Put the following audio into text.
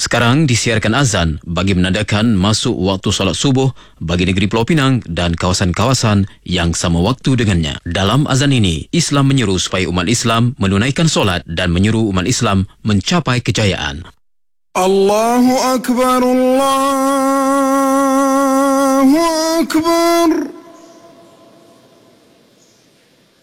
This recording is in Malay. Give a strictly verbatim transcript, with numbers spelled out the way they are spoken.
Sekarang disiarkan azan bagi menandakan masuk waktu solat subuh bagi negeri Pulau Pinang dan kawasan-kawasan yang sama waktu dengannya. Dalam azan ini, Islam menyeru supaya umat Islam menunaikan solat dan menyeru umat Islam mencapai kejayaan. Allahu Akbar, Allahu Akbar.